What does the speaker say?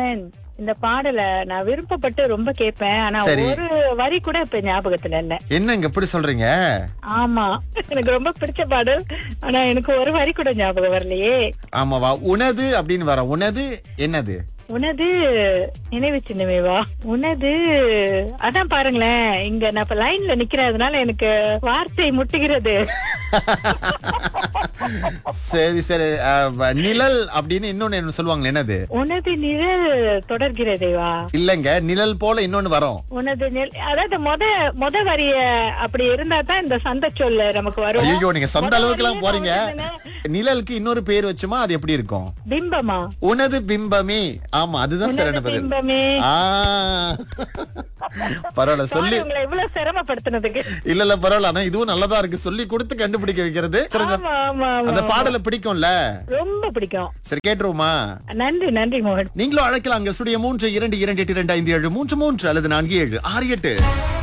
மோகன், இந்த பாடல நான் விருப்பப்பட்டு ரொம்ப கேட்பேன். ஆனா சரி. ஒரு வரி கூட இப்ப ஞாபகத்துல இல்ல. என்னங்க எப்படி சொல்றீங்க? ஆமா, எனக்கு ரொம்ப பிடிச்ச பாடல். ஆனா எனக்கு ஒரு வரி கூட ஞாபகம் வரலையே. ஆமாவா, உனது அப்படின்னு வர. உனது என்னது? உனது நினைவு சின்னமேவா? உனது அதான் பாருங்களேன், இங்க நான் இப்ப லைன்ல நிக்கிறதுனால எனக்கு வார்த்தை முட்டுகிறது. சரி சரி. நிழல் அப்படின்னு இன்னொன்னு என்ன சொல்லுவாங்க, என்னது? உனது நிழல் தொடர்கிறதேவா? இல்லங்க, நிழல் போல இன்னொன்னு வரும். உனது அதாவது மொத வரிய அப்படி இருந்தா தான் இந்த சந்த சொல்லு நமக்கு வரும். ஐயோ, நீங்க சந்த அளவுக்கு எல்லாம் போறீங்க. வரியில நிழலுக்கு இன்னொரு பேர் வச்சுமா அது எப்படி இருக்கும்? பிம்பமா? உனது பிம்பமே. ஆமா, அதுதான் உனது சரியான பதில். பிம்பமே. ஆ, பரவாயில்ல சொல்லி. Sorry, உங்களை இவ்வளவு சிரமப்படுத்தினதுக்கு. இல்ல பரவாயில்ல, ஆனா இதுவும் நல்லதா இருக்கு, சொல்லி கொடுத்து கண்டுபிடிக்க வைக்கிறது. சரி, ஆமா, ஆமா, ஆமா, அந்த ஆமா. பாடலை பிடிக்கும்ல? ரொம்ப பிடிக்கும். சரி, கேட்டுருவோமா? நன்றி மோகன். நீங்களும் அழைக்கலாம். ஸ்டுடியோ 3 2 2 8 2 5 7 3 3 அல்லது 4 7 6 8.